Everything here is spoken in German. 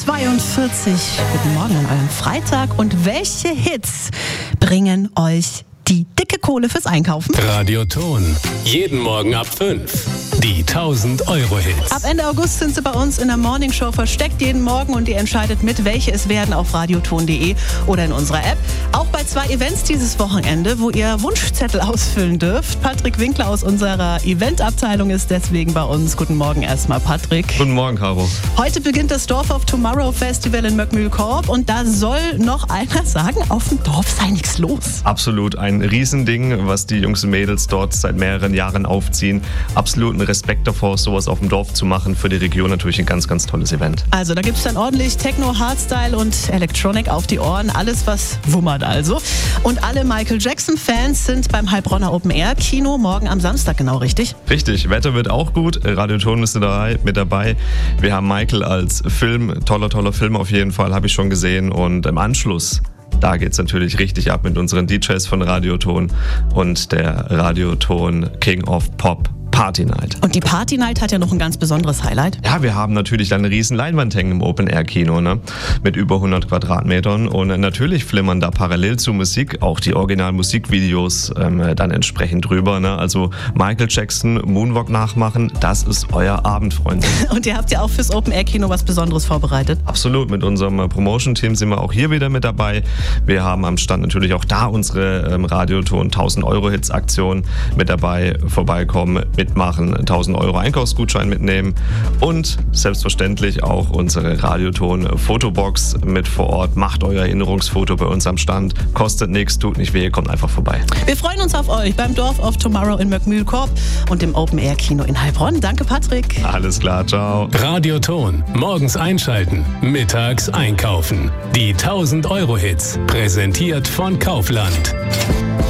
Guten Morgen an einem Freitag. Und welche Hits bringen euch die dicke Kohle fürs Einkaufen? Radioton. Jeden Morgen ab 5. Die 1000-Euro-Hits. Ab Ende August sind sie bei uns in der Morningshow versteckt jeden Morgen und ihr entscheidet mit, welche es werden auf radioton.de oder in unserer App. Auch bei 2 Events dieses Wochenende, wo ihr Wunschzettel ausfüllen dürft. Patrick Winkler aus unserer Eventabteilung ist deswegen bei uns. Guten Morgen erstmal, Patrick. Guten Morgen, Caro. Heute beginnt das Dorf of Tomorrow Festival in Möckmühlkorb und da soll noch einer sagen, auf dem Dorf sei nichts los. Absolut ein Riesending, was die Jungs und Mädels dort seit mehreren Jahren aufziehen. Absoluten Respekt davor, sowas auf dem Dorf zu machen. Für die Region natürlich ein ganz, ganz tolles Event. Also da gibt es dann ordentlich Techno, Hardstyle und Electronic auf die Ohren. Alles, was wummert also. Und alle Michael Jackson-Fans sind beim Heilbronner Open-Air-Kino morgen am Samstag, genau richtig? Richtig, Wetter wird auch gut. Radioton ist mit dabei. Wir haben Michael als Film, toller Film auf jeden Fall, habe ich schon gesehen. Und im Anschluss, da geht es natürlich richtig ab mit unseren DJs von Radioton und der Radioton King of Pop Party Night. Und die Party Night hat ja noch ein ganz besonderes Highlight. Ja, wir haben natürlich eine riesen Leinwand hängen im Open-Air-Kino, ne? Mit über 100 Quadratmetern. Und natürlich flimmern da parallel zur Musik auch die Original-Musikvideos dann entsprechend drüber. Ne? Also Michael Jackson, Moonwalk nachmachen, das ist euer Abend, Freunde. Und ihr habt ja auch fürs Open-Air-Kino was Besonderes vorbereitet. Absolut, mit unserem Promotion-Team sind wir auch hier wieder mit dabei. Wir haben am Stand natürlich auch da unsere Radioton 1000-Euro-Hits-Aktion mit dabei. Vorbeikommen, mitmachen, 1000 Euro Einkaufsgutschein mitnehmen und selbstverständlich auch unsere Radioton-Fotobox mit vor Ort. Macht euer Erinnerungsfoto bei uns am Stand. Kostet nichts, tut nicht weh, kommt einfach vorbei. Wir freuen uns auf euch beim Dorf of Tomorrow in Möckmühlkorb und im Open-Air-Kino in Heilbronn. Danke, Patrick. Alles klar, ciao. Radioton. Morgens einschalten, mittags einkaufen. Die 1000-Euro-Hits. Präsentiert von Kaufland.